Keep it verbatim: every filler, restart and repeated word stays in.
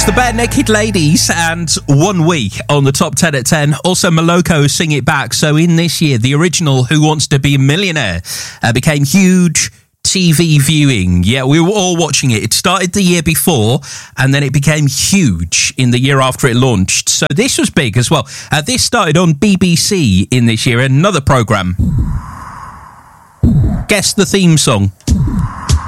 the Bare Naked Ladies and One Week on the top ten at ten. Also, Moloko Sing It Back. So in this year, the original Who Wants to Be a Millionaire uh, became huge T V viewing. Yeah, we were all watching it. It started the year before and then it became huge in the year after it launched. So this was big as well. Uh, this started on B B C in this year, another programme. Guess the theme song.